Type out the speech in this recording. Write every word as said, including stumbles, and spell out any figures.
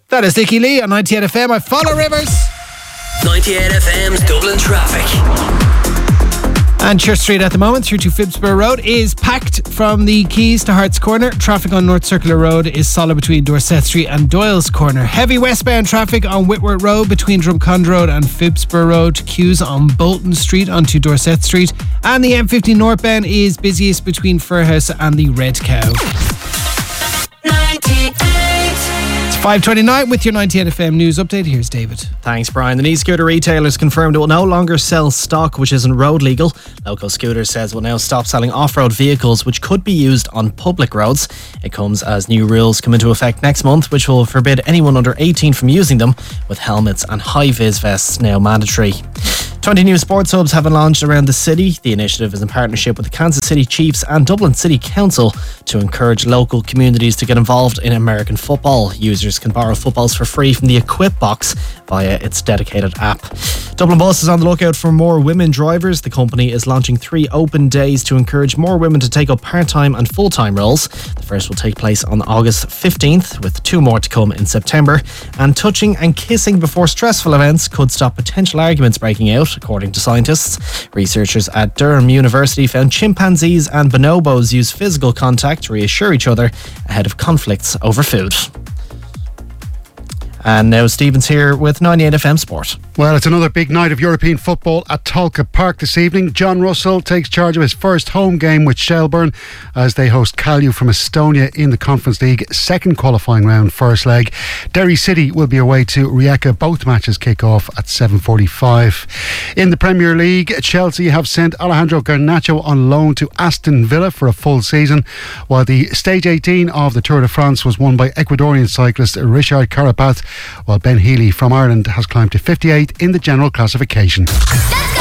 That is Nicky Lee on ninety-eight F M. I follow Rivers. ninety-eight F M's Dublin traffic. And Church Street at the moment through to Phibsborough Road is packed from the Quays to Harts Corner. Traffic on North Circular Road is solid between Dorset Street and Doyle's Corner. Heavy westbound traffic on Whitworth Road between Drumcond Road and Phibsborough Road. Queues on Bolton Street onto Dorset Street. And the M fifty northbound is busiest between Fairhouse and the Red Cow. five twenty-nine with your ninety-eight F M news update. Here's David. Thanks, Brian. The e-scooter retailers confirmed it will no longer sell stock which isn't road legal. Local Scooters says will now stop selling off-road vehicles which could be used on public roads. It comes as new rules come into effect next month, which will forbid anyone under eighteen from using them, with helmets and high-vis vests now mandatory. twenty new sports hubs have been launched around the city. The initiative is in partnership with the Kansas City Chiefs and Dublin City Council to encourage local communities to get involved in American football. Users can borrow footballs for free from the Equip box via its dedicated app. Dublin Bus is on the lookout for more women drivers. The company is launching three open days to encourage more women to take up part-time and full-time roles. The first will take place on August fifteenth, with two more to come in September. And touching and kissing before stressful events could stop potential arguments breaking out, according to scientists. Researchers at Durham University found chimpanzees and bonobos use physical contact to reassure each other ahead of conflicts over food. And now Stephen's here with ninety-eight F M Sport. Well, it's another big night of European football at Talca Park this evening. John Russell takes charge of his first home game with Shelbourne as they host Kalju from Estonia in the Conference League second qualifying round first leg. Derry City will be away to Rijeka. Both matches kick off at seven forty-five. In the Premier League, Chelsea have sent Alejandro Garnacho on loan to Aston Villa for a full season, while the stage eighteen of the Tour de France was won by Ecuadorian cyclist Richard Carapaz, while Ben Healy from Ireland has climbed to fifty-eight in the general classification.